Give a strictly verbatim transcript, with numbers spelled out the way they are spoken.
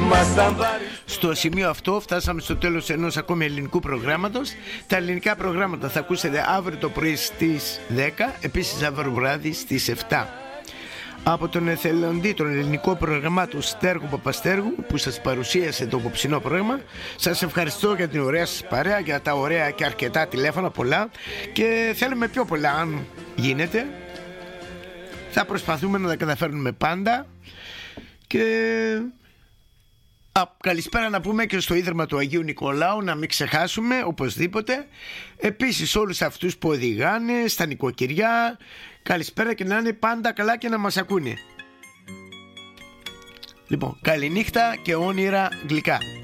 Στο σημείο αυτό φτάσαμε στο τέλος ενός ακόμη ελληνικού προγράμματος. Τα ελληνικά προγράμματα θα ακούσετε αύριο το πρωί στις δέκα, επίσης αύριο βράδυ στις επτά. Από τον εθελοντή των ελληνικών προγραμμάτων Στέργου Παπαστέργου, που σας παρουσίασε το απόψινό πρόγραμμα, σας ευχαριστώ για την ωραία σας παρέα, για τα ωραία και αρκετά τηλέφωνα, πολλά, και θέλουμε πιο πολλά αν γίνεται. Θα προσπαθούμε να τα καταφέρνουμε πάντα. Και Α, καλησπέρα να πούμε και στο Ίδρυμα του Αγίου Νικολάου, να μην ξεχάσουμε οπωσδήποτε. Επίσης όλους αυτούς που οδηγάνε στα νοικοκυριά, καλησπέρα και να είναι πάντα καλά και να μας ακούνε. Λοιπόν, καληνύχτα και όνειρα γλυκά.